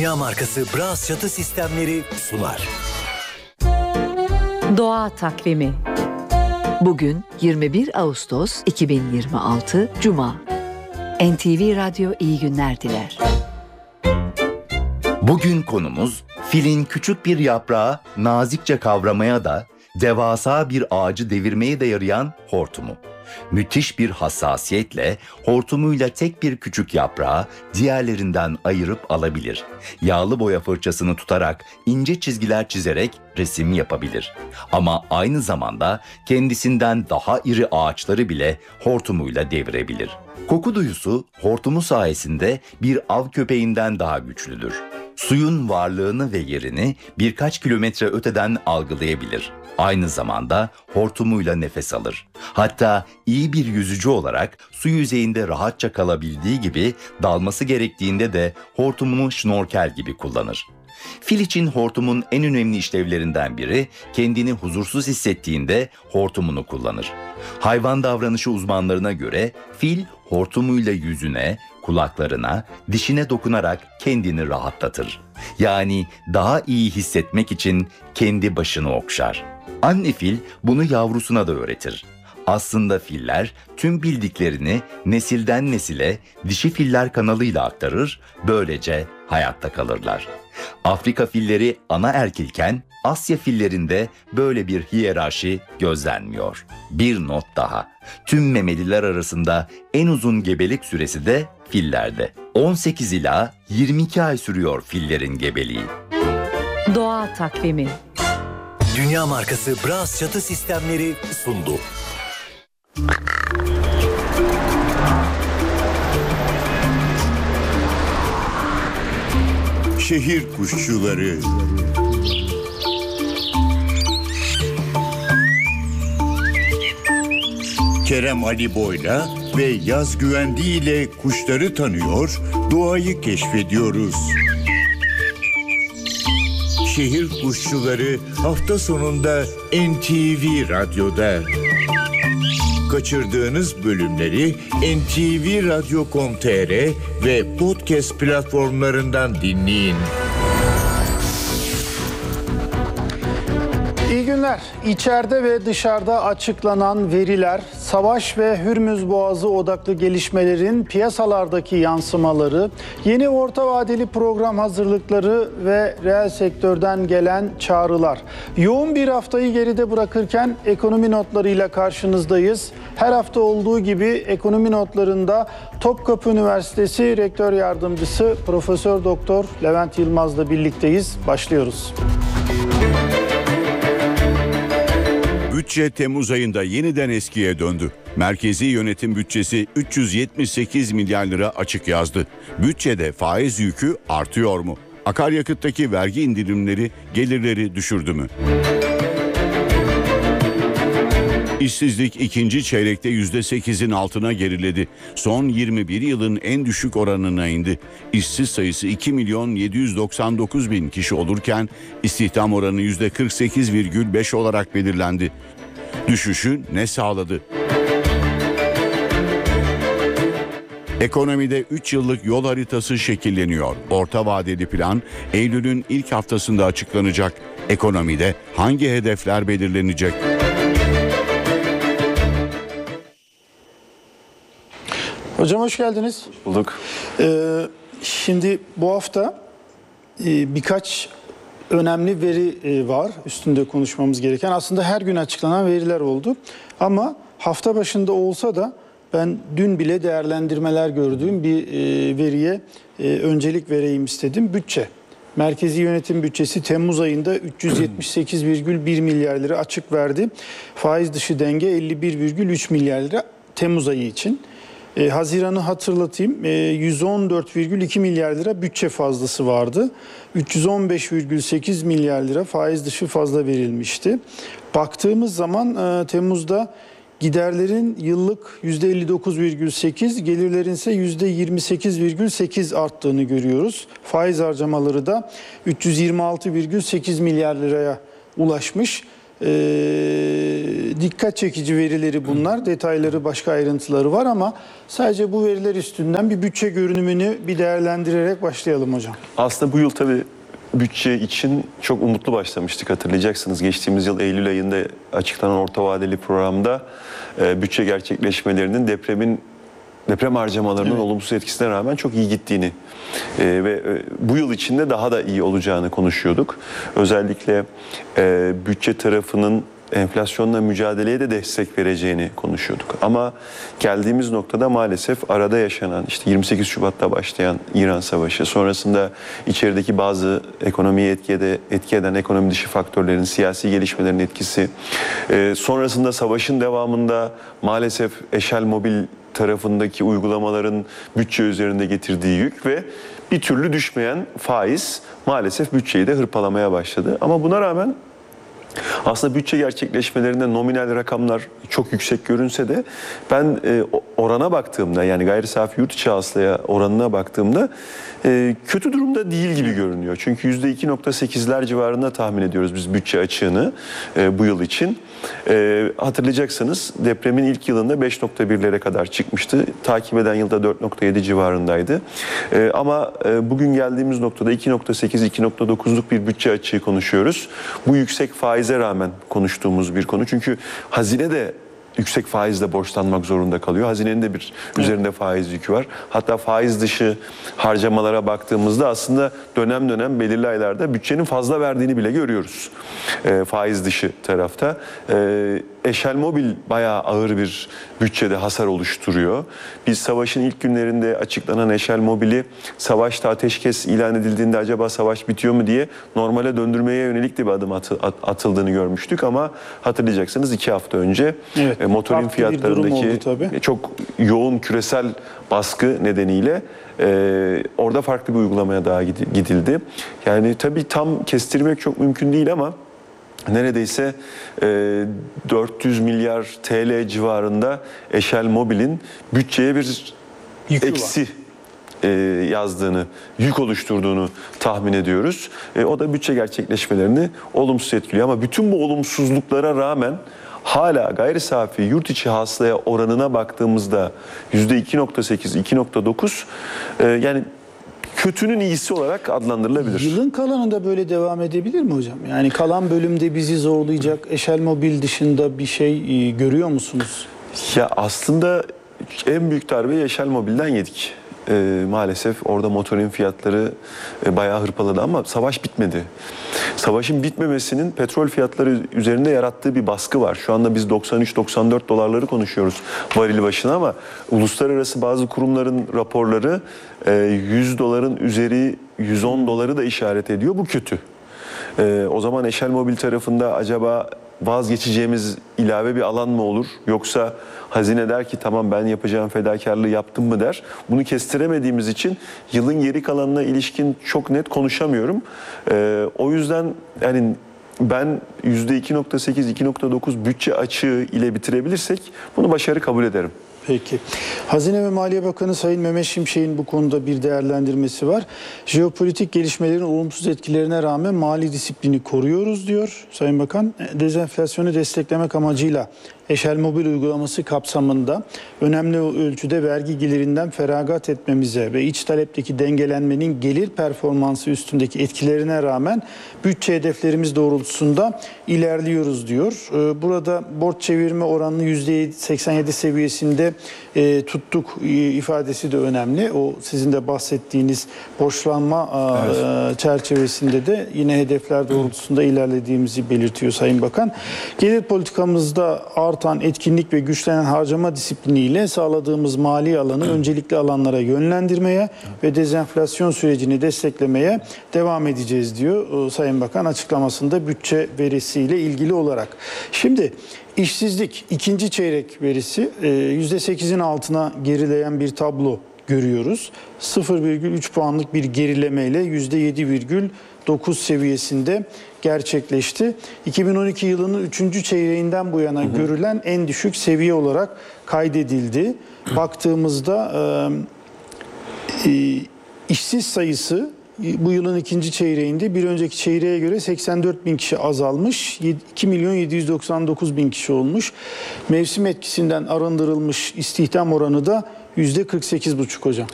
Dünya markası Bras çatı sistemleri sunar. Doğa takvimi. Bugün 21 Ağustos 2026 Cuma. NTV Radyo iyi günler diler. Bugün konumuz filin küçük bir yaprağı nazikçe kavramaya da devasa bir ağacı devirmeye de yarayan hortumu. Müthiş bir hassasiyetle hortumuyla tek bir küçük yaprağı diğerlerinden ayırıp alabilir. Yağlı boya fırçasını tutarak ince çizgiler çizerek resim yapabilir. Ama aynı zamanda kendisinden daha iri ağaçları bile hortumuyla devirebilir. Koku duyusu hortumu sayesinde bir av köpeğinden daha güçlüdür. Suyun varlığını ve yerini birkaç kilometre öteden algılayabilir. Aynı zamanda hortumuyla nefes alır. Hatta iyi bir yüzücü olarak su yüzeyinde rahatça kalabildiği gibi dalması gerektiğinde de hortumunu şnorkel gibi kullanır. Fil için hortumun en önemli işlevlerinden biri kendini huzursuz hissettiğinde hortumunu kullanır. Hayvan davranışı uzmanlarına göre fil hortumuyla yüzüne, kulaklarına, dişine dokunarak kendini rahatlatır. Yani daha iyi hissetmek için kendi başını okşar. Anne fil bunu yavrusuna da öğretir. Aslında filler tüm bildiklerini nesilden nesile dişi filler kanalıyla aktarır, böylece hayatta kalırlar. Afrika filleri ana erkilken Asya fillerinde böyle bir hiyerarşi gözlenmiyor. Bir not daha. Tüm memeliler arasında en uzun gebelik süresi de fillerde. 18 ila 22 ay sürüyor fillerin gebeliği. Doğa takvimi. Dünya markası Bras çatı sistemleri sundu. Şehir kuşçuları. Kerem Ali Boyla ve Yaz Güvendi ile kuşları tanıyor, doğayı keşfediyoruz. Şehir kuşçuları hafta sonunda NTV Radyo'da. Kaçırdığınız bölümleri ntvradio.com.tr ve podcast platformlarından dinleyin. İyi günler. İçeride ve dışarıda açıklanan veriler, savaş ve Hürmüz Boğazı odaklı gelişmelerin piyasalardaki yansımaları, yeni orta vadeli program hazırlıkları ve reel sektörden gelen çağrılar. Yoğun bir haftayı geride bırakırken ekonomi notlarıyla karşınızdayız. Her hafta olduğu gibi ekonomi notlarında Topkapı Üniversitesi Rektör Yardımcısı Profesör Doktor Levent Yılmaz'la birlikteyiz. Başlıyoruz. Bütçe Temmuz ayında yeniden eskiye döndü. Merkezi yönetim bütçesi 378 milyar lira açık yazdı. Bütçede faiz yükü artıyor mu? Akaryakıttaki vergi indirimleri gelirleri düşürdü mü? İşsizlik ikinci çeyrekte %8'in altına geriledi. Son 21 yılın en düşük oranına indi. İşsiz sayısı 2.799.000 kişi olurken istihdam oranı %48,5 olarak belirlendi. Düşüşü ne sağladı? Ekonomide 3 yıllık yol haritası şekilleniyor. Orta vadeli plan Eylül'ün ilk haftasında açıklanacak. Ekonomide hangi hedefler belirlenecek? Hocam hoş geldiniz. Bulduk. Şimdi bu hafta birkaç önemli veri var üstünde konuşmamız gereken. Aslında her gün açıklanan veriler oldu. Ama hafta başında olsa da ben dün bile değerlendirmeler gördüğüm bir veriye öncelik vereyim istedim. Bütçe. Merkezi yönetim bütçesi Temmuz ayında 378,1 milyar lira açık verdi. Faiz dışı denge 51,3 milyar lira Temmuz ayı için. Haziran'ı hatırlatayım, 114,2 milyar lira bütçe fazlası vardı. 315,8 milyar lira faiz dışı fazla verilmişti. Baktığımız zaman Temmuz'da giderlerin yıllık %59,8, gelirlerin ise %28,8 arttığını görüyoruz. Faiz harcamaları da 326,8 milyar liraya ulaşmış. dikkat çekici verileri bunlar. Detayları, başka ayrıntıları var ama sadece bu veriler üstünden bir bütçe görünümünü bir değerlendirerek başlayalım hocam. Aslında bu yıl tabii bütçe için çok umutlu başlamıştık, hatırlayacaksınız. Geçtiğimiz yıl Eylül ayında açıklanan orta vadeli programda bütçe gerçekleşmelerinin deprem harcamalarının olumsuz etkisine rağmen çok iyi gittiğini ve bu yıl içinde daha da iyi olacağını konuşuyorduk. Özellikle bütçe tarafının enflasyonla mücadeleye de destek vereceğini konuşuyorduk. Ama geldiğimiz noktada maalesef arada yaşanan, işte 28 Şubat'ta başlayan İran Savaşı, sonrasında içerideki bazı ekonomiyi etki eden ekonomi dışı faktörlerin, siyasi gelişmelerin etkisi, sonrasında savaşın devamında maalesef Eşel Mobil tarafındaki uygulamaların bütçe üzerinde getirdiği yük ve bir türlü düşmeyen faiz maalesef bütçeyi de hırpalamaya başladı. Ama buna rağmen aslında bütçe gerçekleşmelerinde nominal rakamlar çok yüksek görünse de ben orana baktığımda, yani gayri safi yurt içi hasılaya oranına baktığımda kötü durumda değil gibi görünüyor. Çünkü %2.8'ler civarında tahmin ediyoruz biz bütçe açığını bu yıl için. Hatırlayacaksınız, depremin ilk yılında 5.1'lere kadar çıkmıştı. Takip eden yılda 4.7 civarındaydı. Ama bugün geldiğimiz noktada 2.8-2.9'luk bir bütçe açığı konuşuyoruz. Bu yüksek faize rağmen konuştuğumuz bir konu. Çünkü hazine de yüksek faizle borçlanmak zorunda kalıyor. Hazinenin de bir üzerinde faiz yükü var. Hatta faiz dışı harcamalara baktığımızda aslında dönem dönem belirli aylarda bütçenin fazla verdiğini bile görüyoruz. Faiz dışı tarafta. Eşel Mobil bayağı ağır bir bütçede hasar oluşturuyor. Biz savaşın ilk günlerinde açıklanan Eşel Mobil'i savaşta ateşkes ilan edildiğinde acaba savaş bitiyor mu diye normale döndürmeye yönelik de bir adım atıldığını görmüştük ama hatırlayacaksınız 2 hafta önce motorin fiyatlarındaki çok yoğun küresel baskı nedeniyle orada farklı bir uygulamaya daha gidildi. Yani tabii tam kestirmek çok mümkün değil ama neredeyse 400 milyar TL civarında Eşel Mobil'in bütçeye bir eksi yazdığını, yük oluşturduğunu tahmin ediyoruz. O da bütçe gerçekleşmelerini olumsuz etkiliyor. Ama bütün bu olumsuzluklara rağmen hala gayri safi yurt içi hasılaya oranına baktığımızda %2.8, 2.9 yani kötünün iyisi olarak adlandırılabilir. Yılın kalanında böyle devam edebilir mi hocam? Yani kalan bölümde bizi zorlayacak Eşel Mobil dışında bir şey görüyor musunuz? Ya aslında en büyük darbeyi Eşel Mobil'den yedik. Maalesef orada motorin fiyatları bayağı hırpaladı ama savaş bitmedi. Savaşın bitmemesinin petrol fiyatları üzerinde yarattığı bir baskı var. Şu anda biz 93-94 dolarları konuşuyoruz varil başına ama uluslararası bazı kurumların raporları 100 doların üzeri 110 doları da işaret ediyor. Bu kötü. O zaman Eşel Mobil tarafında acaba vazgeçeceğimiz ilave bir alan mı olur? Yoksa hazine der ki tamam ben yapacağım fedakarlığı yaptım mı der. Bunu kestiremediğimiz için yılın geri kalanına ilişkin çok net konuşamıyorum. O yüzden yani ben %2.8, 2.9 bütçe açığı ile bitirebilirsek bunu başarı kabul ederim. Peki. Hazine ve Maliye Bakanı Sayın Mehmet Şimşek'in bu konuda bir değerlendirmesi var. Jeopolitik gelişmelerin olumsuz etkilerine rağmen mali disiplini koruyoruz diyor Sayın Bakan. Dezenflasyonu desteklemek amacıyla Eşel Mobil uygulaması kapsamında önemli ölçüde vergi gelirinden feragat etmemize ve iç talepteki dengelenmenin gelir performansı üstündeki etkilerine rağmen bütçe hedeflerimiz doğrultusunda ilerliyoruz diyor. Burada borç çevirme oranını %87 seviyesinde tuttuk ifadesi de önemli. O sizin de bahsettiğiniz borçlanma çerçevesinde de yine hedefler doğrultusunda ilerlediğimizi belirtiyor Sayın Bakan. Gelir politikamızda artan etkinlik ve güçlenen harcama disipliniyle sağladığımız mali alanı öncelikli alanlara yönlendirmeye ve dezenflasyon sürecini desteklemeye devam edeceğiz diyor Sayın Bakan açıklamasında bütçe verisiyle ilgili olarak. Şimdi işsizlik ikinci çeyrek verisi %8'in altına gerileyen bir tablo görüyoruz. 0,3 puanlık bir gerilemeyle %7,9 seviyesinde gerçekleşti. 2012 yılının 3. çeyreğinden bu yana görülen en düşük seviye olarak kaydedildi. Baktığımızda işsiz sayısı bu yılın ikinci çeyreğinde bir önceki çeyreğe göre 84 bin kişi azalmış. 2 milyon 799 bin kişi olmuş. Mevsim etkisinden arındırılmış istihdam oranı da %48,5 hocam.